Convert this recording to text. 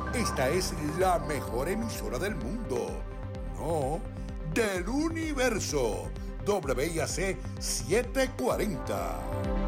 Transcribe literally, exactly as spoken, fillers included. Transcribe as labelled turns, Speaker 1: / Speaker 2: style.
Speaker 1: Esta es la mejor emisora del mundo. No, del universo. W I A C setecientos cuarenta.